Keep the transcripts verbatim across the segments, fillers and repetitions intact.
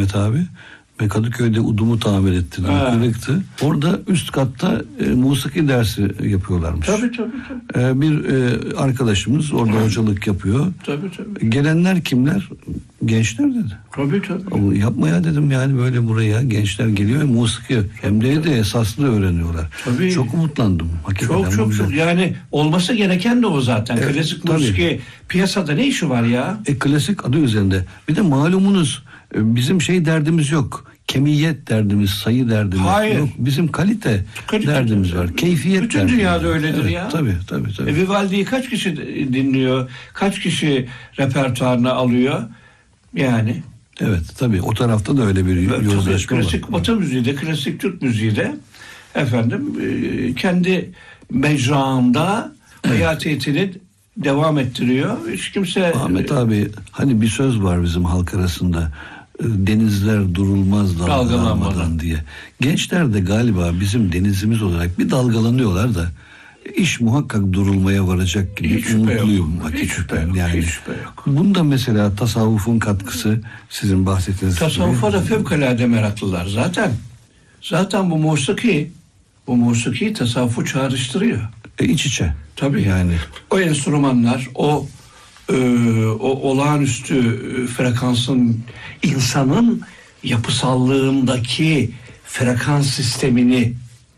Ahmet abi. Ve Kadıköy'de Udum'u tamir ettirdi. Kırıktı. Orada üst katta e, musiki dersi yapıyorlarmış. Tabii tabii. tabii. E, bir e, arkadaşımız orada Hı. hocalık yapıyor. Tabii tabii. Gelenler kimler? Gençler dedi. Tabii tabii. Yapma ya dedim, yani böyle buraya gençler geliyor ve musiki hem de, de esaslı öğreniyorlar. Tabii. Çok umutlandım. Hakikaten çok çok çok. Yani olması gereken de o zaten. Evet, klasik tabii. Musiki piyasada ne işi var ya? E, klasik adı üzerinde. Bir de malumunuz bizim şey derdimiz yok. Kemiyet derdimiz, sayı derdimiz Hayır. yok. Bizim kalite, kalite derdimiz var. Keyfiyet bütün derdimiz. Dünyada öyledir evet, ya. Tabii tabii tabii. E, Vivaldi'yi kaç kişi dinliyor? Kaç kişi repertuarına alıyor? Yani. Evet tabii, o tarafta da öyle bir yozlaşma var. Klasik Batı müziği de, klasik Türk müziği de efendim kendi mecrağında hayatiyetini devam ettiriyor. Hiç kimse... Ahmet abi, hani bir söz var bizim halk arasında, denizler durulmaz dalgalanmadan diye. Gençler de galiba bizim denizimiz olarak bir dalgalanıyorlar da iş muhakkak durulmaya varacak gibi hiç umutluyum. Hiç şüphe yok. Yani hiç şüphe yok. Bunda mesela tasavvufun katkısı sizin bahsettiğiniz. Tasavvufa da fevkalade meraklılar zaten. Zaten bu musiki, bu musiki tasavvufu çağrıştırıyor. E, iç içe. Tabii. Yani. O enstrümanlar, o e, o olağanüstü frekansın insanın yapısallığındaki frekans sistemini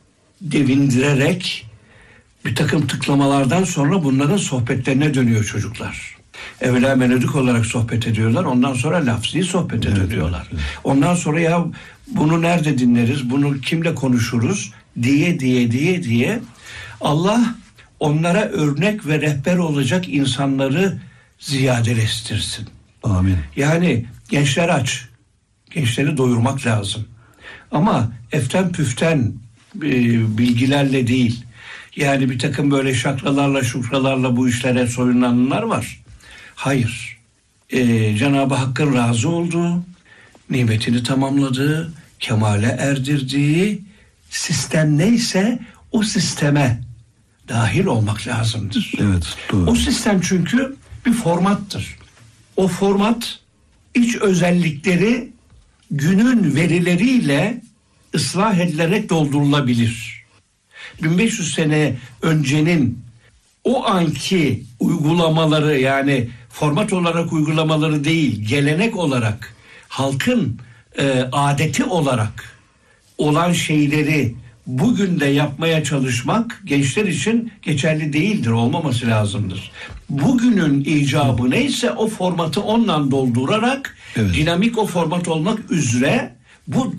devindirerek bir takım tıklamalardan sonra bunların sohbetlerine dönüyor çocuklar. Evvela melodik olarak sohbet ediyorlar. Ondan sonra lafzi sohbete evet, dönüyorlar. Evet, evet. Ondan sonra ya bunu nerede dinleriz, bunu kimle konuşuruz diye diye diye diye Allah onlara örnek ve rehber olacak insanları ziyadeleştirsin. Amin. Yani gençler aç. Gençleri doyurmak lazım. Ama eften püften e, bilgilerle değil. Yani bir takım böyle şakralarla şukralarla bu işlere soyunanlar var. Hayır. Ee, Cenab-ı Hakk'ın razı olduğu, nimetini tamamladığı, kemale erdirdiği sistem neyse o sisteme dahil olmak lazımdır. Evet, doğru. O sistem çünkü bir formattır. O format iç özellikleri günün verileriyle ıslah edilerek doldurulabilir. bin beş yüz sene öncenin o anki uygulamaları, yani format olarak uygulamaları değil, gelenek olarak, halkın e, adeti olarak olan şeyleri bugün de yapmaya çalışmak gençler için geçerli değildir, olmaması lazımdır. Bugünün icabı neyse o formatı onunla doldurarak evet. dinamik o format olmak üzere bu